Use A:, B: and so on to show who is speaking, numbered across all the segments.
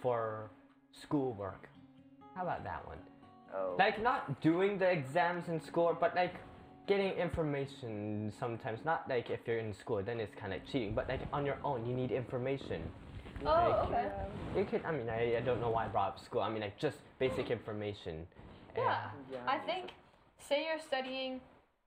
A: for schoolwork. How about that one?
B: Oh.
A: Like not doing the exams in school, but like getting information sometimes. Not like if you're in school, then it's kind of cheating. But like on your own, you need information.
C: Oh, okay.
A: You could. I mean, I don't know why I brought up school. I mean, like just basic information.
C: Yeah.
B: Yeah,
C: I think, say you're studying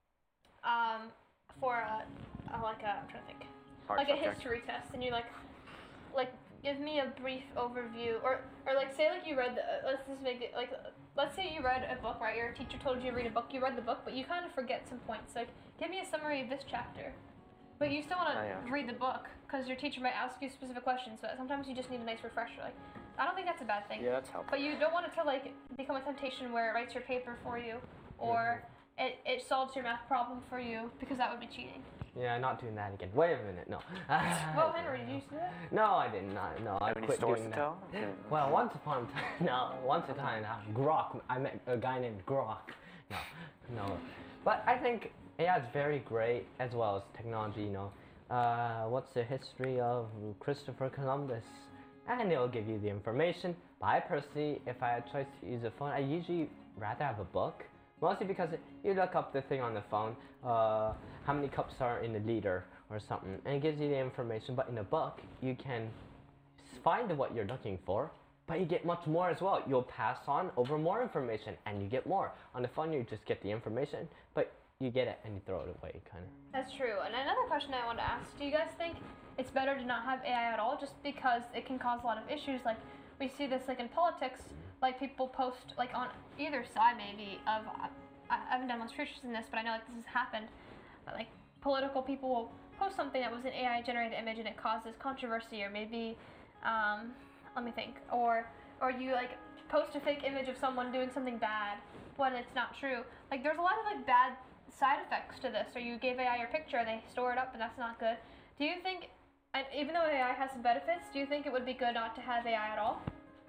C: for I'm trying to think,
B: Hard
C: like a
B: subject.
C: history test, and you're like give me a brief overview, or like say like you read let's just make it like let's say you read a book, right? Your teacher told you to read a book, you read the book, but you kind of forget some points. Like give me a summary of this chapter, but you still want to read the book because your teacher might ask you specific questions. But sometimes you just need a nice refresher. Like I don't think that's a bad thing.
B: Yeah, that's helpful.
C: But you don't want it to like become a temptation where it writes your paper for you, or it solves your math problem for you, because that would be cheating.
A: Yeah, not doing that again. Wait a minute, no.
C: Well, Henry, did you see that?
A: No, I did not. No, I
B: Have any
A: quit
B: stories
A: doing
B: to
A: that.
B: tell? Okay.
A: Well, once upon a time, Grok. I met a guy named Grok. No. But I think AI is very great, as well as technology. What's the history of Christopher Columbus? And it'll give you the information. But I personally, if I had choice to use a phone, I usually rather have a book. Mostly because you look up the thing on the phone, how many cups are in a liter or something, and it gives you the information. But in a book, you can find what you're looking for, but you get much more as well. You'll pass on over more information, and you get more. On the phone, you just get the information, but you get it and you throw it away, kind of.
C: That's true. And another question I wanted to ask: do you guys think it's better to not have AI at all, just because it can cause a lot of issues? Like we see this like in politics. Like people post like on either side maybe of I haven't done much research in this, but I know like this has happened. Like political people will post something that was an AI generated image and it causes controversy, or maybe let me think, or you like post a fake image of someone doing something bad when it's not true. Like there's a lot of like bad side effects to this. Or you gave AI your picture and they store it up, and that's not good. Do you think, and even though AI has some benefits, do you think it would be good not to have AI at all?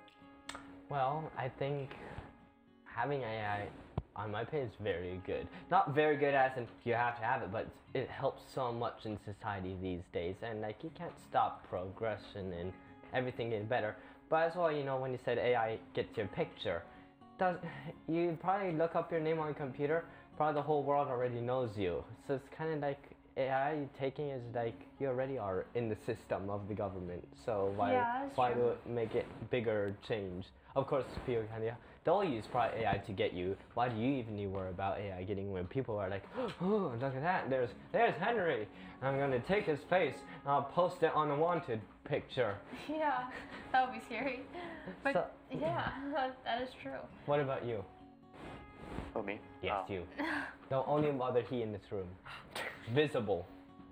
A: Well, I think having AI on my page is very good. Not very good as in you have to have it, but it helps so much in society these days. And like you can't stop progression and everything getting better. But as well, when you said AI gets your picture, you probably look up your name on the computer, probably the whole world already knows you. So it's kind of like AI taking is like you already are in the system of the government. So why do it make it bigger change? Of course, people they'll use probably AI to get you. Why do you even need to worry about AI getting when people are like, oh, look at that, there's Henry. I'm gonna take his face and I'll post it on a wanted picture.
C: Yeah, that would be scary. But
A: So-
C: yeah, that is true.
A: What about you?
B: Oh, me?
A: Yes,
B: Oh.
A: you. The only other he in this room. Visible.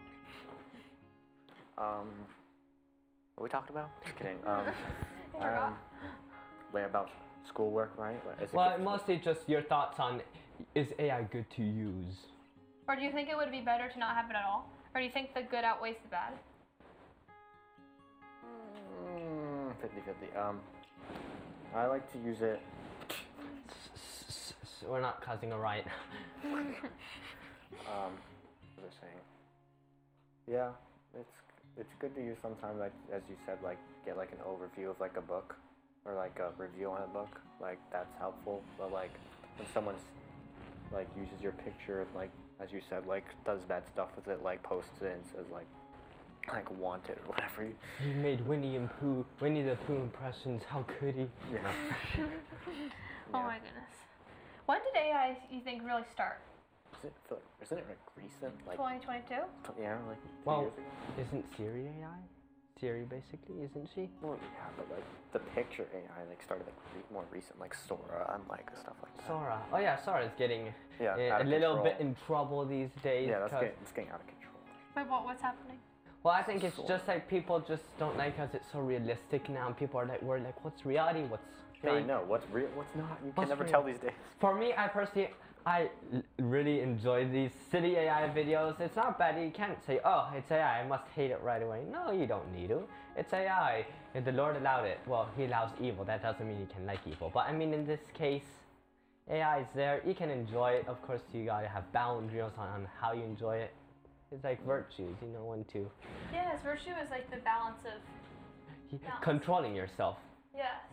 B: What we talked about? Just kidding.
C: forgot.
B: Wait, about schoolwork, right? Like, is it
A: Well,
B: good for-
A: mostly just your thoughts on, is AI good to use?
C: Or do you think it would be better to not have it at all? Or do you think the good outweighs the bad?
B: 50-50. I like to use it.
A: We're not causing a riot.
B: What was I saying? Yeah, it's good to use sometimes, like as you said, like get like an overview of like a book, or like a review on a book. Like that's helpful. But like when someone's like uses your picture, like as you said, like does bad stuff with it, like posts it and says like wanted or whatever.
A: He made Winnie the Pooh impressions. How could he?
B: Yeah.
C: Oh my goodness. When did AI, you think, really start?
B: Isn't it like recent? Like
C: 2022?
B: yeah, like 2
A: Well,
B: years ago.
A: isn't Siri AI? Siri basically, isn't she?
B: Well, yeah, but like the picture AI like started like more recent, like Sora and like stuff like that.
A: Sora. Oh yeah, Sora's getting
B: Yeah,
A: a
B: out of
A: little
B: control.
A: bit in trouble these days.
B: Yeah,
A: because-
B: it's getting out of control.
C: Wait, what's happening?
A: Well, I think it's
B: Sora.
A: just like people just don't like because it's so realistic now. And people are like, we're like, what's reality? What's
B: Yeah, I
A: fake?
B: know what's real, what's not. You can
A: What's
B: never
A: real?
B: tell these days.
A: For me, I really enjoy these silly AI videos. It's not bad. You can't say, oh, it's AI, I must hate it right away. No, you don't need to. It's AI. If the Lord allowed it, well, he allows evil. That doesn't mean you can like evil. But I mean, in this case, AI is there. You can enjoy it. Of course, you gotta have boundaries on how you enjoy it. It's like virtues, when to
C: Yes, virtue is like the balance of...
A: controlling yourself.
C: Yes.